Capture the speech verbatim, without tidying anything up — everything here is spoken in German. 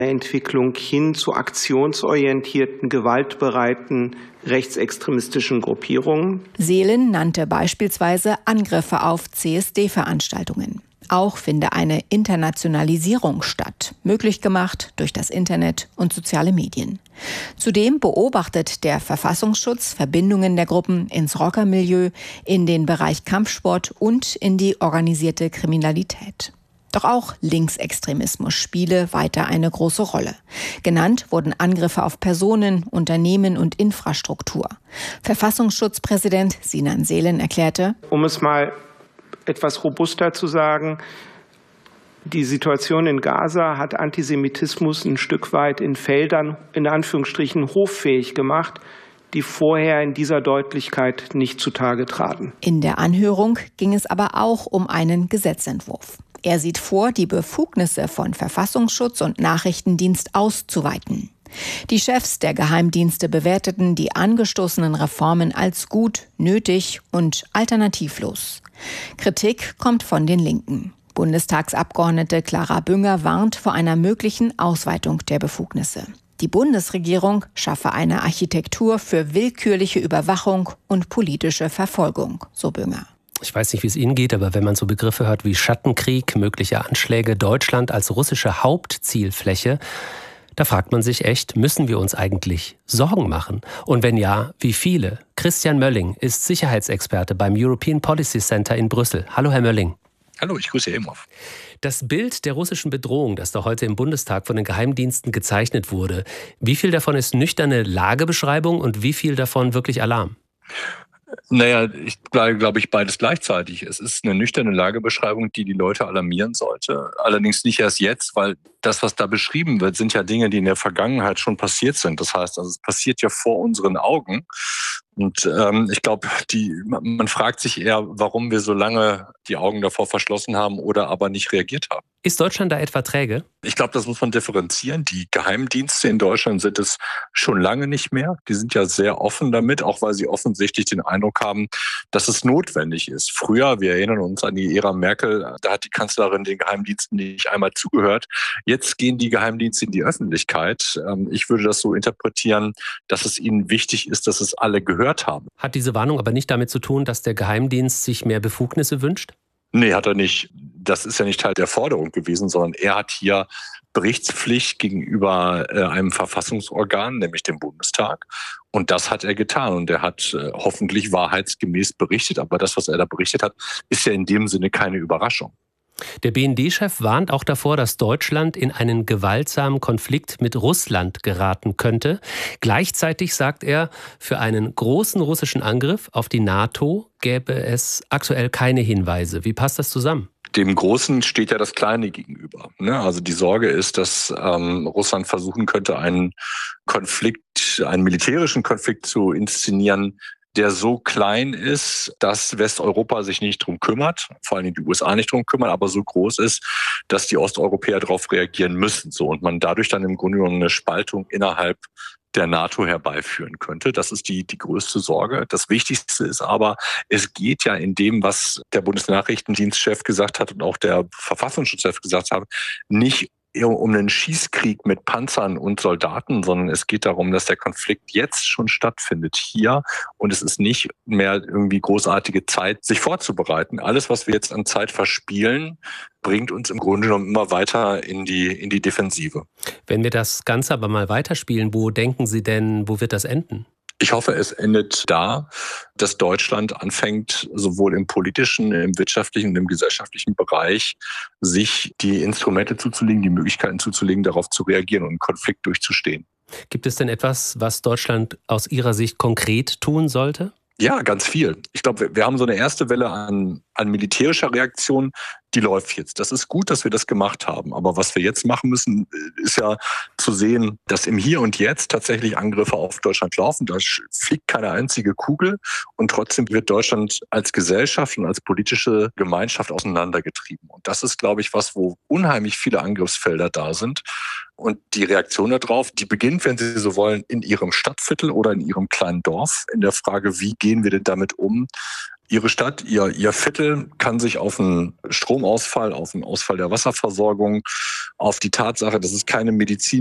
Entwicklung hin zu aktionsorientierten, gewaltbereiten, rechtsextremistischen Gruppierungen. Seelen nannte beispielsweise Angriffe auf C S D-Veranstaltungen. Auch finde eine Internationalisierung statt, möglich gemacht durch das Internet und soziale Medien. Zudem beobachtet der Verfassungsschutz Verbindungen der Gruppen ins Rockermilieu, in den Bereich Kampfsport und in die organisierte Kriminalität. Doch auch Linksextremismus spiele weiter eine große Rolle. Genannt wurden Angriffe auf Personen, Unternehmen und Infrastruktur. Verfassungsschutzpräsident Sinan Seelen erklärte: Um es mal etwas robuster zu sagen, die Situation in Gaza hat Antisemitismus ein Stück weit in Feldern, in Anführungsstrichen, hoffähig gemacht, die vorher in dieser Deutlichkeit nicht zutage traten. In der Anhörung ging es aber auch um einen Gesetzentwurf. Er sieht vor, die Befugnisse von Verfassungsschutz und Nachrichtendienst auszuweiten. Die Chefs der Geheimdienste bewerteten die angestoßenen Reformen als gut, nötig und alternativlos. Kritik kommt von den Linken. Bundestagsabgeordnete Clara Bünger warnt vor einer möglichen Ausweitung der Befugnisse. Die Bundesregierung schaffe eine Architektur für willkürliche Überwachung und politische Verfolgung, so Bünger. Ich weiß nicht, wie es Ihnen geht, aber wenn man so Begriffe hört wie Schattenkrieg, mögliche Anschläge, Deutschland als russische Hauptzielfläche, da fragt man sich echt, müssen wir uns eigentlich Sorgen machen? Und wenn ja, wie viele? Christian Mölling ist Sicherheitsexperte beim European Policy Center in Brüssel. Hallo, Herr Mölling. Hallo, ich grüße Herr Imhoff. Das Bild der russischen Bedrohung, das da heute im Bundestag von den Geheimdiensten gezeichnet wurde, wie viel davon ist nüchterne Lagebeschreibung und wie viel davon wirklich Alarm? Naja, ich glaube, glaube ich, beides gleichzeitig. Es ist eine nüchterne Lagebeschreibung, die die Leute alarmieren sollte. Allerdings nicht erst jetzt, weil das, was da beschrieben wird, sind ja Dinge, die in der Vergangenheit schon passiert sind. Das heißt, also es passiert ja vor unseren Augen. Und ähm, ich glaube, die man fragt sich eher, warum wir so lange die Augen davor verschlossen haben oder aber nicht reagiert haben. Ist Deutschland da etwa träge? Ich glaube, das muss man differenzieren. Die Geheimdienste in Deutschland sind es schon lange nicht mehr. Die sind ja sehr offen damit, auch weil sie offensichtlich den Eindruck haben, dass es notwendig ist. Früher, wir erinnern uns an die Ära Merkel, da hat die Kanzlerin den Geheimdiensten nicht einmal zugehört. Jetzt gehen die Geheimdienste in die Öffentlichkeit. Ich würde das so interpretieren, dass es ihnen wichtig ist, dass es alle gehört haben. Hat diese Warnung aber nicht damit zu tun, dass der Geheimdienst sich mehr Befugnisse wünscht? Nee, hat er nicht. Das ist ja nicht Teil der Forderung gewesen, sondern er hat hier Berichtspflicht gegenüber äh, einem Verfassungsorgan, nämlich dem Bundestag. Und das hat er getan. Und er hat äh, hoffentlich wahrheitsgemäß berichtet. Aber das, was er da berichtet hat, ist ja in dem Sinne keine Überraschung. Der B N D-Chef warnt auch davor, dass Deutschland in einen gewaltsamen Konflikt mit Russland geraten könnte. Gleichzeitig sagt er, für einen großen russischen Angriff auf die NATO gäbe es aktuell keine Hinweise. Wie passt das zusammen? Dem Großen steht ja das Kleine gegenüber. Also die Sorge ist, dass ähm, Russland versuchen könnte, einen Konflikt, einen militärischen Konflikt zu inszenieren, der so klein ist, dass Westeuropa sich nicht drum kümmert, vor allem die U S A nicht drum kümmern, aber so groß ist, dass die Osteuropäer darauf reagieren müssen. So und man dadurch dann im Grunde genommen eine Spaltung innerhalb der NATO herbeiführen könnte. Das ist die, die größte Sorge. Das Wichtigste ist aber, es geht ja in dem, was der Bundesnachrichtendienstchef gesagt hat und auch der Verfassungsschutzchef gesagt hat, nicht um einen Schießkrieg mit Panzern und Soldaten, sondern es geht darum, dass der Konflikt jetzt schon stattfindet hier und es ist nicht mehr irgendwie großartige Zeit, sich vorzubereiten. Alles, was wir jetzt an Zeit verspielen, bringt uns im Grunde genommen immer weiter in die, in die Defensive. Wenn wir das Ganze aber mal weiterspielen, wo denken Sie denn, wo wird das enden? Ich hoffe, es endet da, dass Deutschland anfängt, sowohl im politischen, im wirtschaftlichen und im gesellschaftlichen Bereich sich die Instrumente zuzulegen, die Möglichkeiten zuzulegen, darauf zu reagieren und einen Konflikt durchzustehen. Gibt es denn etwas, was Deutschland aus Ihrer Sicht konkret tun sollte? Ja, ganz viel. Ich glaube, wir haben so eine erste Welle an, an militärischer Reaktion, die läuft jetzt. Das ist gut, dass wir das gemacht haben. Aber was wir jetzt machen müssen, ist ja zu sehen, dass im Hier und Jetzt tatsächlich Angriffe auf Deutschland laufen. Da fliegt keine einzige Kugel. Und trotzdem wird Deutschland als Gesellschaft und als politische Gemeinschaft auseinandergetrieben. Und das ist, glaube ich, was, wo unheimlich viele Angriffsfelder da sind. Und die Reaktion darauf, die beginnt, wenn Sie so wollen, in Ihrem Stadtviertel oder in Ihrem kleinen Dorf. In der Frage, wie gehen wir denn damit um, Ihre Stadt, ihr, ihr Viertel kann sich auf einen Stromausfall, auf einen Ausfall der Wasserversorgung, auf die Tatsache, dass es keine Medizin